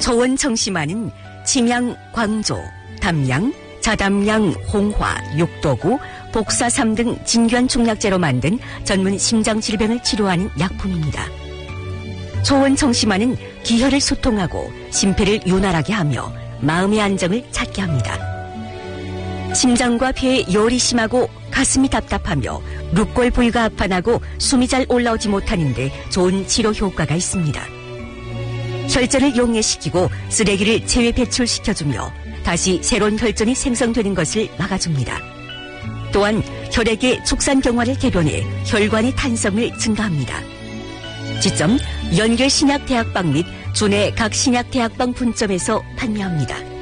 조원청심환은 침양, 광조, 담양, 자담양, 홍화, 육도구, 복사삼 등 진귀한 종약제로 만든 전문 심장질병을 치료하는 약품입니다. 조원청심환은 기혈을 소통하고 심폐를 윤활하게 하며 마음의 안정을 찾게 합니다. 심장과 폐에 열이 심하고 가슴이 답답하며 룹골 부위가 아파나고 숨이 잘 올라오지 못하는데 좋은 치료 효과가 있습니다. 혈전을 용해시키고 쓰레기를 체외 배출시켜주며 다시 새로운 혈전이 생성되는 것을 막아줍니다. 또한 혈액의 축산경화를 개변해 혈관의 탄성을 증가합니다. 지점 연결신약대학방 및 주내 각 신약대학방 분점에서 판매합니다.